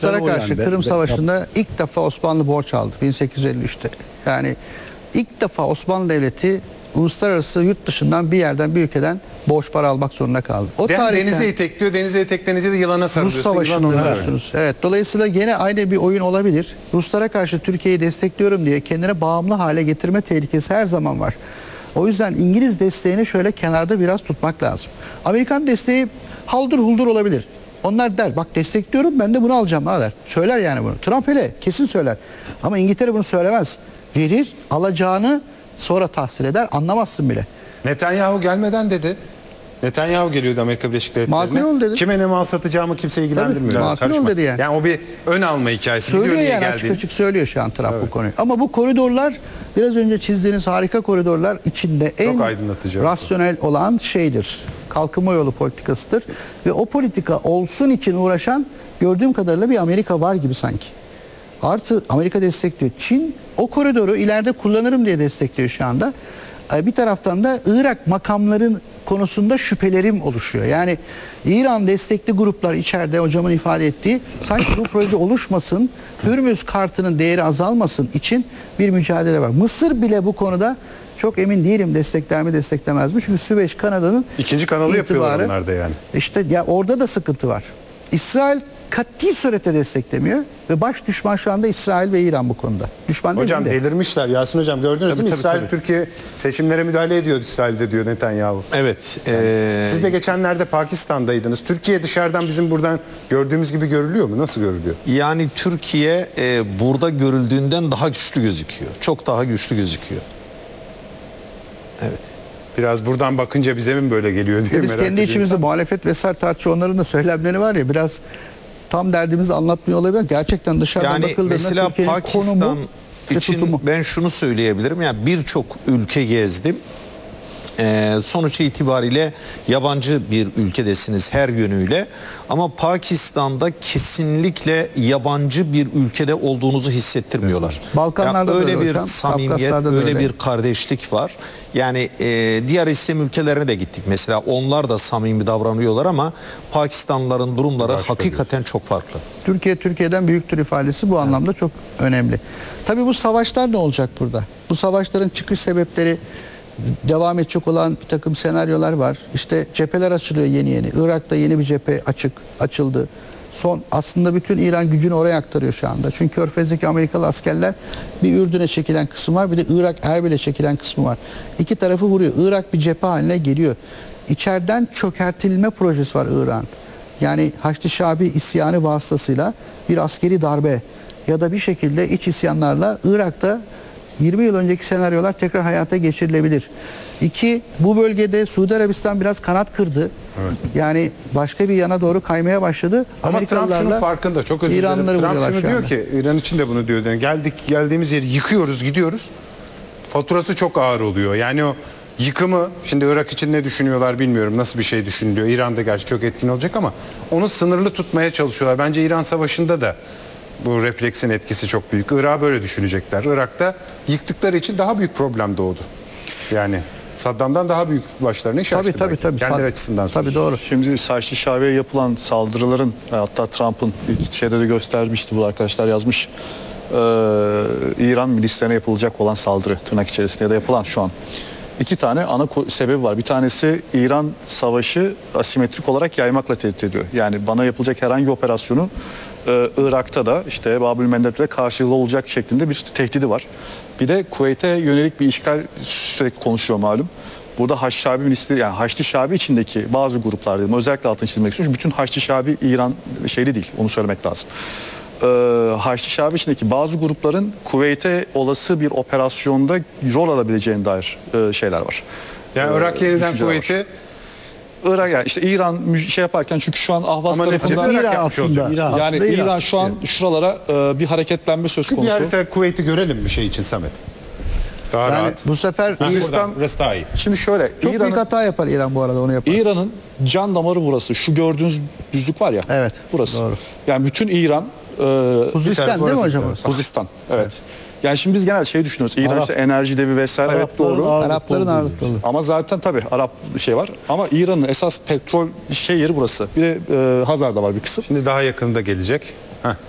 Ruslara o karşı yani. Kırım Savaşı'nda ilk defa Osmanlı borç aldı 1853'te. Yani ilk defa Osmanlı Devleti uluslararası yurt dışından bir yerden, bir ülkeden borç para almak zorunda kaldı. O Denize itekliyor. Denize iteklenince de yılana sarılıyorsun. Rus Savaşı'nda biliyorsunuz. Evet. Dolayısıyla gene aynı bir oyun olabilir. Ruslara karşı Türkiye'yi destekliyorum diye kendine bağımlı hale getirme tehlikesi her zaman var. O yüzden İngiliz desteğini şöyle kenarda biraz tutmak lazım. Amerikan desteği haldır huldur olabilir. Onlar der bak destekliyorum ben de bunu alacağım ha der. Söyler yani bunu. Trump hele kesin söyler. Ama İngiltere bunu söylemez. Verir, alacağını sonra tahsil eder, anlamazsın bile. Netanyahu gelmeden dedi. Netanyahu geliyordu Amerika Birleşik Devletleri'ne. Makul dedi. Kime ne mal satacağımı kimse ilgilendirmiyor. Tabii, makul Karışma. dedi yani. Yani o bir ön alma hikayesi. Söylüyor Biliyor niye yani geldiğini. açık açık söylüyor şu an Trump bu konuyu. Ama bu koridorlar biraz önce çizdiğiniz harika koridorlar içinde en aydınlatıcı. rasyonel olan şeydir. Kalkınma yolu politikasıdır. Ve o politika olsun için uğraşan gördüğüm kadarıyla bir Amerika var gibi sanki. Artı Amerika destekliyor. Çin o koridoru ileride kullanırım diye destekliyor şu anda. Bir taraftan da Irak makamların konusunda şüphelerim oluşuyor. Yani İran destekli gruplar içeride hocamın ifade ettiği sanki bu proje oluşmasın, Hürmüz kartının değeri azalmasın için bir mücadele var. Mısır bile bu konuda çok emin değilim destekler mi desteklemez mi? Çünkü Süveyş kanalının İkinci kanalı yapıyorlar itibarı, onlar da yani. İşte ya orada da sıkıntı var. İsrail kat'i surette desteklemiyor ve baş düşman şu anda İsrail ve İran bu konuda. Düşman değil Hocam de. delirmişler. Yasin hocam gördünüz değil mi? İsrail Türkiye seçimlere müdahale ediyor İsrail'de diyor Netanyahu. Evet. Siz de geçenlerde Pakistan'daydınız. Türkiye dışarıdan bizim buradan gördüğümüz gibi görülüyor mu? Nasıl görülüyor? Yani Türkiye burada görüldüğünden daha güçlü gözüküyor. Çok daha güçlü gözüküyor. Evet. Biraz buradan bakınca bize mi böyle geliyor diye Biz merak kendi içimizde ediyorum. muhalefet vesaire tartışıyor. Onların da söylemleri var ya biraz tam derdimizi anlatmıyor olabilir. Gerçekten dışarıdan Yani bakıldığında mesela Türkiye'nin Pakistan konumu ve için tutumu. ben şunu söyleyebilirim. Yani birçok ülke gezdim. Sonuç itibariyle yabancı bir ülkedesiniz her yönüyle ama Pakistan'da kesinlikle yabancı bir ülkede olduğunuzu hissettirmiyorlar. Balkanlarda ya da öyle öyle bir hocam, samimiyet, Kafkaslar'da da öyle öyle. bir kardeşlik var. Yani diğer İslam ülkelerine de gittik. Mesela onlar da samimi davranıyorlar ama Pakistanlıların durumları hakikaten çok farklı. Türkiye'den büyüktür ifadesi bu anlamda çok önemli. Tabii bu savaşlar ne olacak burada? Bu savaşların çıkış sebepleri devam edecek olan bir takım senaryolar var. İşte cepheler açılıyor yeni yeni. Irak'ta yeni bir cephe açıldı. Aslında bütün İran gücünü oraya aktarıyor şu anda. Çünkü Körfez'deki Amerikalı askerler bir Ürdün'e çekilen kısım var, bir de Irak Erbil'e çekilen kısmı var. İki tarafı vuruyor. Irak bir cephe haline geliyor. İçeriden çökertilme projesi var Irak'ın. Yani Haçlı Şabi isyanı vasıtasıyla bir askeri darbe ya da bir şekilde iç isyanlarla Irak'ta 20 yıl önceki senaryolar tekrar hayata geçirilebilir. İki, bu bölgede Suudi Arabistan biraz kanat kırdı. Evet. Yani başka bir yana doğru kaymaya başladı. Ama Trump şunun farkında. Çok özür dilerim. Trump şunu diyor ki, İran için de bunu diyor. Yani geldiğimiz yeri yıkıyoruz, gidiyoruz. Faturası çok ağır oluyor. Yani o yıkımı, şimdi Irak için ne düşünüyorlar bilmiyorum. Nasıl bir şey düşünülüyor. İran'da gerçi çok etkin olacak ama onu sınırlı tutmaya çalışıyorlar. Bence İran Savaşı'nda da bu refleksin etkisi çok büyük. Irak'ı böyle düşünecekler. Irak'ta yıktıkları için daha büyük problem doğdu. Yani Saddam'dan daha büyük başlarını iş açtı. Tabii. Kendi açısından sonra. Tabii doğru. Şimdi Haçlı Şabi'ye yapılan saldırıların hatta Trump'ın ilk şeyde de göstermişti, bu arkadaşlar yazmış. İran milislerine yapılacak olan saldırı tırnak içerisinde de yapılan şu an. İki tane ana sebebi var. Bir tanesi İran savaşı asimetrik olarak yaymakla tehdit ediyor. Yani bana yapılacak herhangi bir operasyonu Irak'ta da işte Babülmendeb'de karşılığı olacak şeklinde bir tehdidi var. Bir de Kuveyt'e yönelik bir işgal sürekli konuşuyor malum. Burada Haçlı Şabi milisleri, yani Haçlı Şabi içindeki bazı gruplar dedim, özellikle altını çizmek istiyorum. Çünkü bütün Haçlı Şabi İran şeyli değil, onu söylemek lazım. Haçlı Şabi içindeki bazı grupların Kuveyt'e olası bir operasyonda rol alabileceğine dair şeyler var. Yani Irak yeniden Kuveyt'e Irak, yani işte İran şey yaparken, çünkü şu an Ahvaz tarafından İran aslında. yani İran şu an şuralara bir hareketlenme söz konusu. bir harita Kuveyt'i görelim bir şey için Samet. Daha Yani rahat. bu sefer Burası daha iyi. Şimdi şöyle, çok büyük hata yapar İran bu arada onu yapar. İran'ın can damarı burası. Şu gördüğünüz düzlük var ya. Evet. Burası. Doğru. Yani bütün İran Huzistan değil mi hocam? Huzistan. Evet. Yani şimdi biz genel şey düşünüyoruz. İran işte enerji devi vesaire. Evet, doğru. Arapların ağırlıklı olur. Ama zaten tabii Arap şey var. Ama İran'ın esas petrol yeri burası. Bir de Hazar'da var bir kısım. Şimdi daha yakında gelecek.